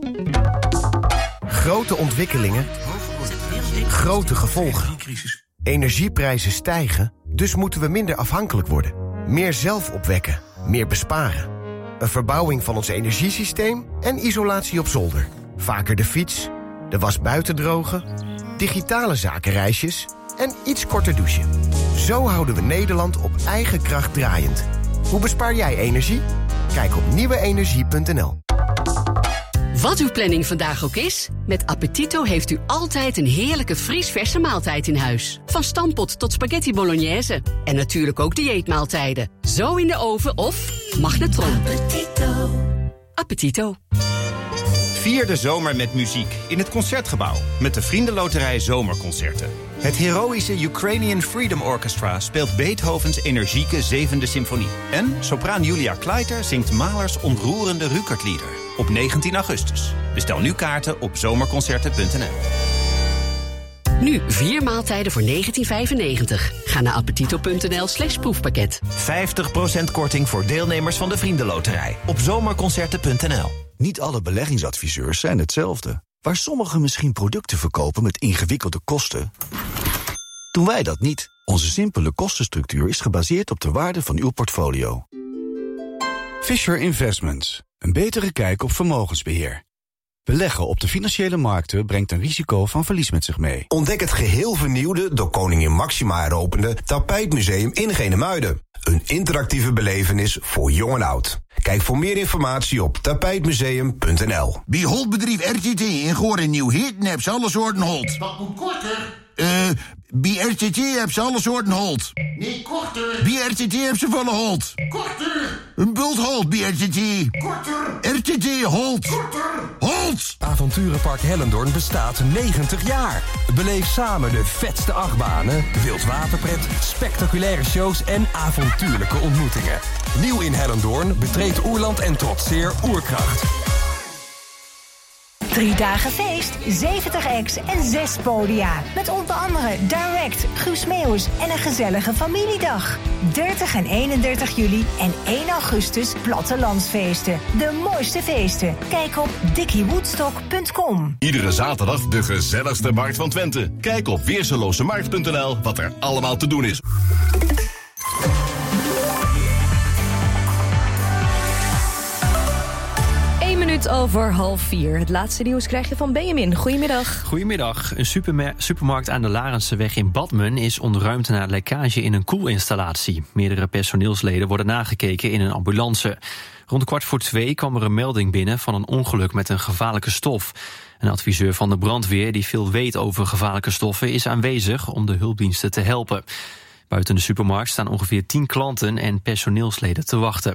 Grote ontwikkelingen, grote gevolgen. Energieprijzen stijgen, dus moeten we minder afhankelijk worden. Meer zelf opwekken, meer besparen. Een verbouwing van ons energiesysteem en isolatie op zolder. Vaker de fiets, de was buiten drogen, digitale zakenreisjes en iets korter douchen. Zo houden we Nederland op eigen kracht draaiend. Hoe bespaar jij energie? Kijk op nieuweenergie.nl. Wat uw planning vandaag ook is, met Appetito heeft u altijd een heerlijke vriesverse maaltijd in huis. Van stampot tot spaghetti bolognese. En natuurlijk ook dieetmaaltijden. Zo in de oven of magnetron. Appetito. Appetito. Vier de zomer met muziek in het Concertgebouw met de Vriendenloterij Zomerconcerten. Het heroïsche Ukrainian Freedom Orchestra speelt Beethovens energieke 7e symfonie. En sopraan Julia Kleiter zingt Mahlers ontroerende Rückert-lieder op 19 augustus. Bestel nu kaarten op zomerconcerten.nl. Nu 4 maaltijden voor €19,95. Ga naar appetito.nl/proefpakket. 50% korting voor deelnemers van de Vriendenloterij op zomerconcerten.nl. Niet alle beleggingsadviseurs zijn hetzelfde. Waar sommigen misschien producten verkopen met ingewikkelde kosten, doen wij dat niet. Onze simpele kostenstructuur is gebaseerd op de waarde van uw portfolio. Fisher Investments. Een betere kijk op vermogensbeheer. Beleggen op de financiële markten brengt een risico van verlies met zich mee. Ontdek het geheel vernieuwde, door koningin Máxima eropende Tapijtmuseum in Genemuiden. Een interactieve belevenis voor jong en oud. Kijk voor meer informatie op tapijtmuseum.nl. Bij Holtbedrijf RTT in Goor en Nieuw-Heerten heb ze alle soorten holt. Wat moet korter? Bij RTT heb ze alle soorten holt. Nee, korter. Bij RTT heb ze volle holt. Korter. Een bult holt bij RTT. Korter. RTT holt. Korter. Holt. Avonturenpark Hellendoorn bestaat 90 jaar. Beleef samen de vetste achtbanen, wildwaterpret, spectaculaire shows en avontuurlijke ontmoetingen. Nieuw in Hellendoorn, betreed Oerland en trotseer Oerkracht. 3 dagen feest, 70 acts en 6 podia. Met onder andere Direct, Guus Meeuwis en een gezellige familiedag. 30 en 31 juli en 1 augustus plattelandsfeesten. De mooiste feesten. Kijk op dickiewoodstock.com. Iedere zaterdag de gezelligste markt van Twente. Kijk op weerselozemarkt.nl wat er allemaal te doen is. Over 3:30. Het laatste nieuws krijg je van Benjamin. Goedemiddag. Goedemiddag. Een supermarkt aan de Larenseweg in Badmen is ontruimd na lekkage in een koelinstallatie. Meerdere personeelsleden worden nagekeken in een ambulance. Rond 1:15 kwam er een melding binnen van een ongeluk met een gevaarlijke stof. Een adviseur van de brandweer die veel weet over gevaarlijke stoffen is aanwezig om de hulpdiensten te helpen. Buiten de supermarkt staan ongeveer 10 klanten en personeelsleden te wachten.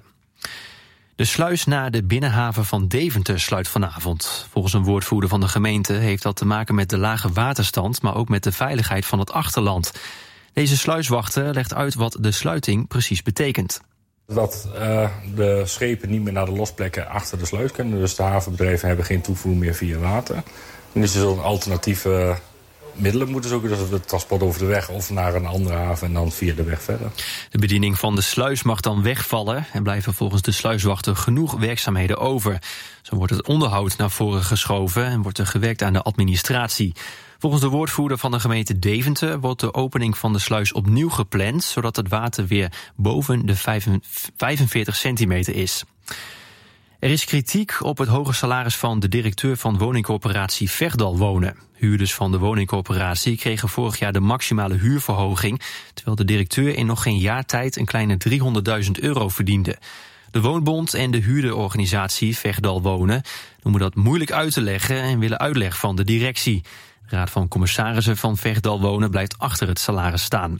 De sluis naar de binnenhaven van Deventer sluit vanavond. Volgens een woordvoerder van de gemeente heeft dat te maken met de lage waterstand, maar ook met de veiligheid van het achterland. Deze sluiswachter legt uit wat de sluiting precies betekent. Dat de schepen niet meer naar de losplekken achter de sluis kunnen. Dus de havenbedrijven hebben geen toevoer meer via water. En dus ze zullen alternatieve middelen moeten zoeken. Dus het transport over de weg of naar een andere haven en dan via de weg verder. De bediening van de sluis mag dan wegvallen en blijven volgens de sluiswachter genoeg werkzaamheden over. Zo wordt het onderhoud naar voren geschoven en wordt er gewerkt aan de administratie. Volgens de woordvoerder van de gemeente Deventer wordt de opening van de sluis opnieuw gepland, zodat het water weer boven de 45 centimeter is. Er is kritiek op het hoge salaris van de directeur van woningcorporatie Verdal Wonen. Huurders van de woningcorporatie kregen vorig jaar de maximale huurverhoging, terwijl de directeur in nog geen jaar tijd een kleine €300.000 verdiende. De Woonbond en de huurderorganisatie Verdal Wonen noemen dat moeilijk uit te leggen en willen uitleg van de directie. De Raad van Commissarissen van Verdal Wonen blijft achter het salaris staan.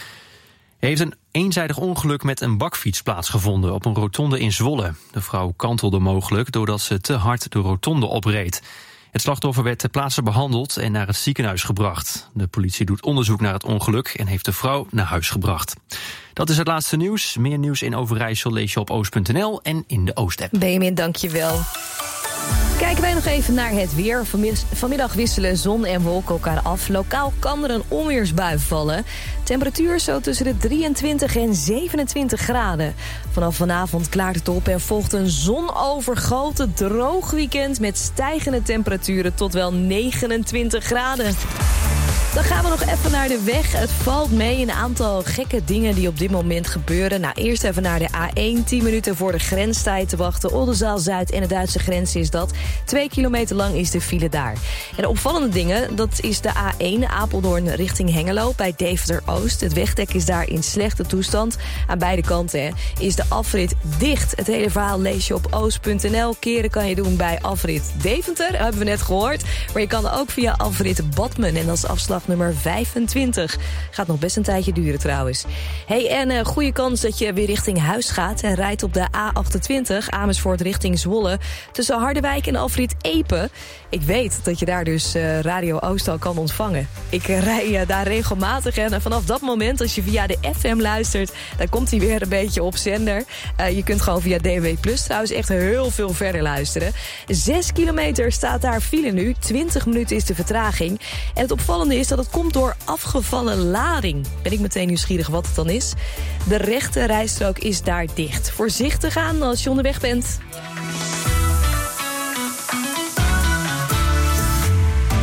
Er heeft een eenzijdig ongeluk met een bakfiets plaatsgevonden op een rotonde in Zwolle. De vrouw kantelde mogelijk doordat ze te hard de rotonde opreed. Het slachtoffer werd ter plaatse behandeld en naar het ziekenhuis gebracht. De politie doet onderzoek naar het ongeluk en heeft de vrouw naar huis gebracht. Dat is het laatste nieuws. Meer nieuws in Overijssel lees je op oost.nl en in de Oost-app. Benjamin, dank je wel. Kijk Kijken wij nog even naar het weer. Vanmiddag wisselen zon en wolken elkaar af. Lokaal kan er een onweersbui vallen. Temperatuur zo tussen de 23 en 27 graden. Vanaf vanavond klaart het op en volgt een zonovergoten droog weekend met stijgende temperaturen tot wel 29 graden. Dan gaan we nog even naar de weg. Het valt mee, een aantal gekke dingen die op dit moment gebeuren. Nou, eerst even naar de A1. 10 minuten voor de grenstijd te wachten. Oldenzaal-Zuid en de Duitse grens is dat. 2 kilometer lang is de file daar. En de opvallende dingen, dat is de A1 Apeldoorn richting Hengelo bij Deventer-Oost. Het wegdek is daar in slechte toestand. Aan beide kanten is de afrit dicht. Het hele verhaal lees je op oost.nl. Keren kan je doen bij afrit Deventer, hebben we net gehoord. Maar je kan ook via afrit Badmen en dat is afslag nummer 25. Gaat nog best een tijdje duren trouwens. Hey, en goede kans dat je weer richting huis gaat en rijdt op de A28 Amersfoort richting Zwolle tussen Harderwijk en afrit Epe. Ik weet dat je daar dus Radio Oost al kan ontvangen. Ik rij daar regelmatig en vanaf dat moment als je via de FM luistert, dan komt hij weer een beetje op zender. Je kunt gewoon via DW Plus trouwens echt heel veel verder luisteren. 6 kilometer staat daar file nu. 20 minuten is de vertraging. En het opvallende is dat het komt door afgevallen lading. Ben ik meteen nieuwsgierig wat het dan is. De rechte rijstrook is daar dicht. Voorzichtig aan als je onderweg bent.